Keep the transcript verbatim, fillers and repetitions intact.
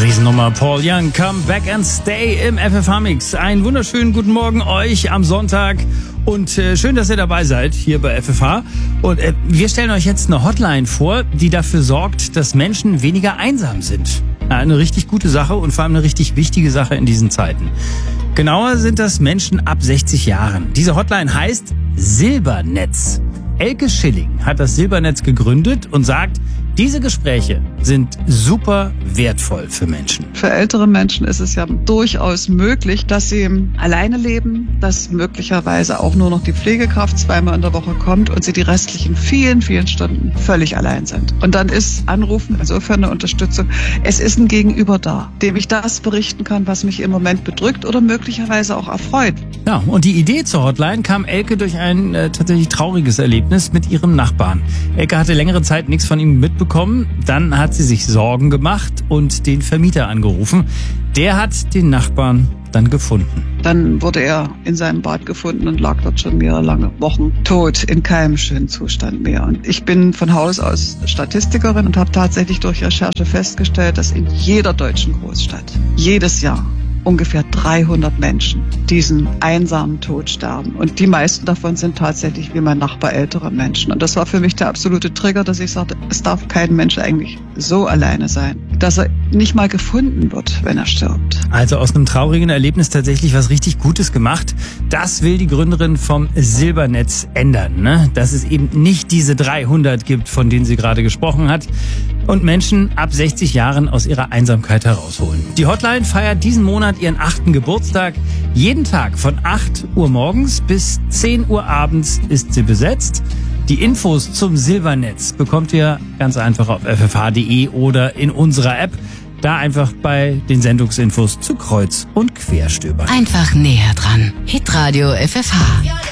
Riesennummer, Paul Young, Come Back and Stay im F F H-Mix. Einen wunderschönen guten Morgen euch am Sonntag und äh, schön, dass ihr dabei seid hier bei F F H. Und äh, wir stellen euch jetzt eine Hotline vor, die dafür sorgt, dass Menschen weniger einsam sind. Ja, eine richtig gute Sache und vor allem eine richtig wichtige Sache in diesen Zeiten. Genauer sind das Menschen ab sechzig Jahren. Diese Hotline heißt Silbernetz. Elke Schilling hat das Silbernetz gegründet und sagt, diese Gespräche sind super wertvoll für Menschen. Für ältere Menschen ist es ja durchaus möglich, dass sie alleine leben, dass möglicherweise auch nur noch die Pflegekraft zweimal in der Woche kommt und sie die restlichen vielen, vielen Stunden völlig allein sind. Und dann ist Anrufen insofern eine Unterstützung. Es ist ein Gegenüber da, dem ich das berichten kann, was mich im Moment bedrückt oder möglicherweise auch erfreut. Ja, und die Idee zur Hotline kam Elke durch ein äh, tatsächlich trauriges Erlebnis mit ihrem Nachbarn. Elke hatte längere Zeit nichts von ihm mitbekommen. Dann hat sie sich Sorgen gemacht und den Vermieter angerufen. Der hat den Nachbarn dann gefunden. Dann wurde er in seinem Bad gefunden und lag dort schon mehrere lange Wochen tot, in keinem schönen Zustand mehr. Und ich bin von Haus aus Statistikerin und habe tatsächlich durch Recherche festgestellt, dass in jeder deutschen Großstadt jedes Jahr ungefähr dreihundert Menschen diesen einsamen Tod sterben. Und die meisten davon sind tatsächlich wie mein Nachbar ältere Menschen. Und das war für mich der absolute Trigger, dass ich sagte, es darf kein Mensch eigentlich so alleine sein, dass er nicht mal gefunden wird, wenn er stirbt. Also aus einem traurigen Erlebnis tatsächlich was richtig Gutes gemacht. Das will die Gründerin vom Silbernetz ändern, ne? Dass es eben nicht diese dreihundert gibt, von denen sie gerade gesprochen hat, und Menschen ab sechzig Jahren aus ihrer Einsamkeit herausholen. Die Hotline feiert diesen Monat ihren achten Geburtstag. Jeden Tag von acht Uhr morgens bis zehn Uhr abends ist sie besetzt. Die Infos zum Silbernetz bekommt ihr ganz einfach auf f f h punkt d e oder in unserer App. Da einfach bei den Sendungsinfos zu Kreuz und Quer stöbern. Einfach näher dran. Hitradio F F H.